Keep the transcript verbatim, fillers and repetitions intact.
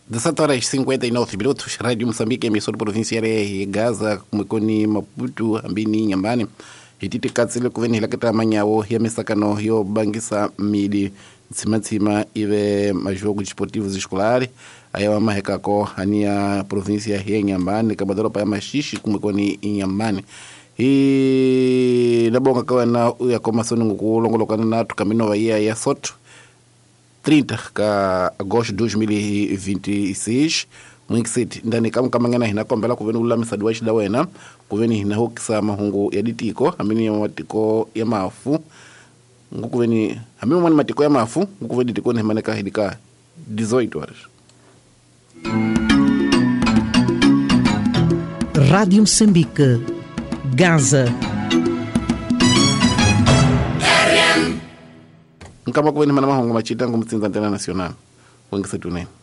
dezessete horas e cinquenta e nove minutos, Rádio Moçambique, emissora provincial de Gaza, kumekoni Maputo, ambini nyambani. Hititi katsile kuveni hilakita manyawo ya misakano yo bangisa midi tsimatsima ive majogo desportivos escolares. Ayawa mahekako hania província ya Nyambani, kabadoro pa ya mashishi kumekoni Nyambani. E labonga kawa na uya komasoni ngukulongolokana na tukamino wa iya ya soto trinta ka agosto dois mil e vinte e seis mwingisiti ndani kama kama ngana hina kombela kuveni ula misadu shida wena kuveni hina hokisa mahungu ya ditiko amini ya matiko ya mafu ngukuveni amini mwani matiko ya mafu ngukuveni ditiko ni maneka hidika dezoito horas. Rádio Moçambique, Gaza. Nkama kuveni mana mahungu machita ngumtsinza antena nacional. Wengisiti unene.